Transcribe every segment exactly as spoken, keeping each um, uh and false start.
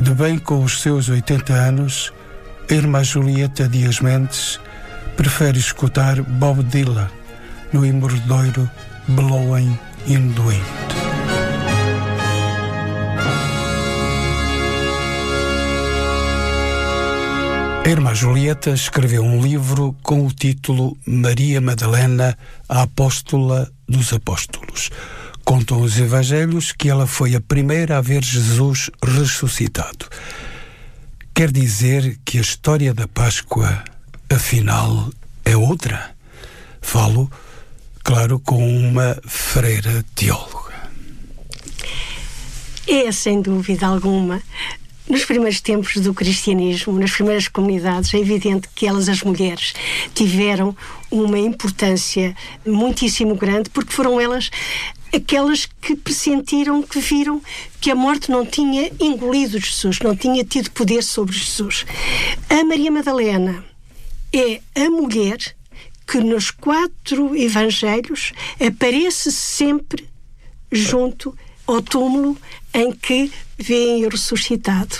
De bem com os seus oitenta anos, a irmã Julieta Dias Mendes prefere escutar Bob Dylan no imorredouro Blowing in the Wind. A irmã Julieta escreveu um livro com o título Maria Madalena, a Apóstola dos Apóstolos. Contam os evangelhos que ela foi a primeira a ver Jesus ressuscitado. Quer dizer que a história da Páscoa, afinal, é outra? Falo, claro, com uma freira teóloga. É, sem dúvida alguma. Nos primeiros tempos do cristianismo, nas primeiras comunidades, é evidente que elas, as mulheres, tiveram uma importância muitíssimo grande, porque foram elas aquelas que pressentiram, que viram que a morte não tinha engolido Jesus, não tinha tido poder sobre Jesus. A Maria Madalena é a mulher que nos quatro evangelhos aparece sempre junto ao túmulo em que vem ressuscitado.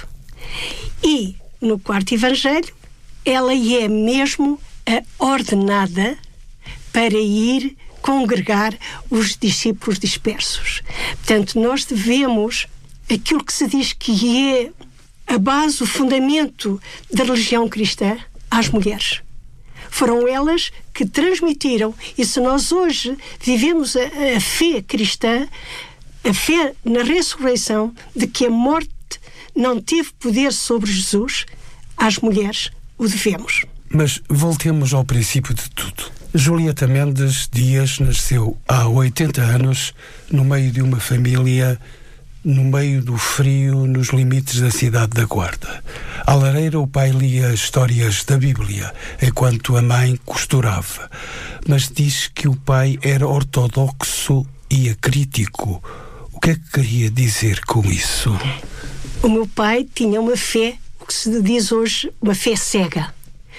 E no quarto evangelho ela é mesmo a ordenada para ir congregar os discípulos dispersos. Portanto, nós devemos aquilo que se diz que é a base, o fundamento da religião cristã às mulheres. Foram elas que transmitiram, e se nós hoje vivemos a, a fé cristã, a fé na ressurreição, de que a morte não teve poder sobre Jesus, às mulheres o devemos. Mas voltemos ao princípio de tudo. Julieta Mendes Dias nasceu há oitenta anos no meio de uma família, no meio do frio, nos limites da cidade da Guarda. À lareira o pai lia histórias da Bíblia, enquanto a mãe costurava. Mas diz que o pai era ortodoxo e acrítico. O que é que queria dizer com isso? O meu pai tinha uma fé, o que se diz hoje, uma fé cega.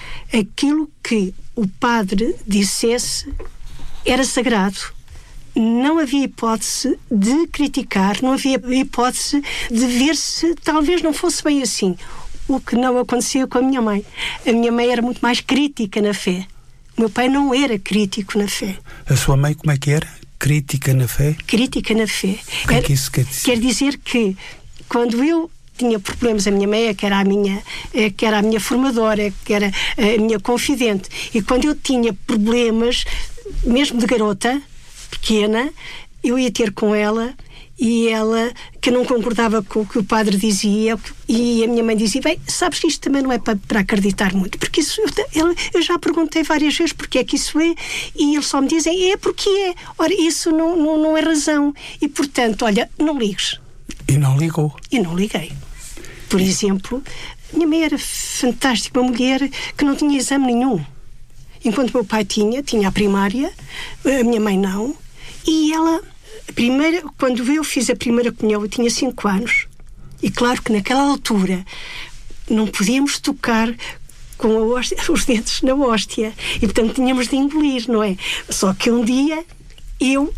Aquilo que o padre dissesse era sagrado. Não havia hipótese de criticar, não havia hipótese de ver se talvez não fosse bem assim. O que não acontecia com a minha mãe. A minha mãe era muito mais crítica na fé. O meu pai não era crítico na fé. A sua mãe como é que era? Crítica na fé? Crítica na fé. O que é que isso quer dizer? Quer dizer que quando eu tinha problemas, a minha mãe, que era a minha, que era a minha formadora, que era a minha confidente, e quando eu tinha problemas, mesmo de garota pequena, eu ia ter com ela, e ela, que não concordava com o que o padre dizia, e a minha mãe dizia, bem, sabes que isto também não é para, para acreditar muito, porque isso, eu, eu já perguntei várias vezes porque é que isso é, e eles só me dizem, é porque é, ora, isso não, não, não é razão, e portanto, olha, não ligues. E não ligou? E não liguei. Por exemplo, a minha mãe era fantástica, uma mulher que não tinha exame nenhum. Enquanto meu pai tinha, tinha a primária, a minha mãe não. E ela, a primeira, quando eu fiz a primeira comunhão, eu tinha cinco anos. E claro que naquela altura não podíamos tocar com a hóstia, os dedos na hóstia. E portanto tínhamos de engolir, não é? Só que um dia eu...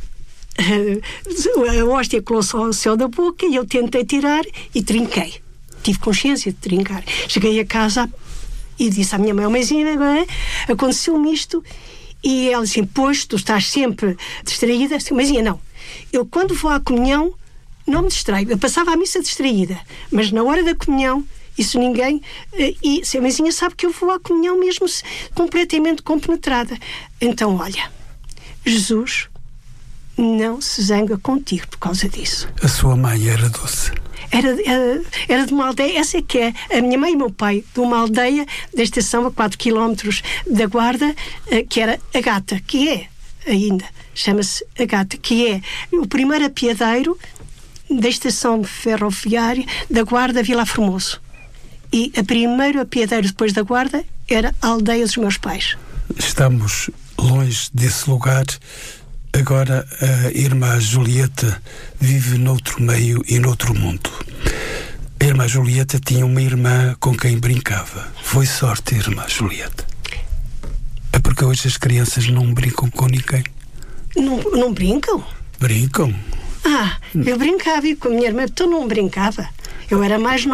a hóstia colou-se ao céu da boca e eu tentei tirar e trinquei. Tive consciência de trincar. Cheguei a casa e disse à minha mãe, mãezinha, é? Aconteceu-me isto. E ela disse, pois, tu estás sempre distraída. Disse, mãezinha, não. Eu quando vou à comunhão não me distraio. Eu passava a missa distraída. Mas na hora da comunhão, isso ninguém... E a mãezinha sabe que eu vou à comunhão mesmo completamente compenetrada. Então, olha, Jesus não se zanga contigo por causa disso. A sua mãe era doce? Era, era, era de uma aldeia, essa é que é, a minha mãe e o meu pai, de uma aldeia da estação a quatro quilómetros da Guarda, que era a Gata, que é ainda, chama-se a Gata, que é o primeiro apiadeiro da estação ferroviária da Guarda Vila Formoso. E a primeiro apiadeiro depois da Guarda era a aldeia dos meus pais. Estamos longe desse lugar. Agora a irmã Julieta vive noutro meio e noutro mundo. A irmã Julieta tinha uma irmã com quem brincava. Foi sorte, irmã Julieta. É porque hoje as crianças não brincam com ninguém. Não, não brincam? Brincam. Ah, eu brincava e com a minha irmã, então não brincava. Eu era mais nova.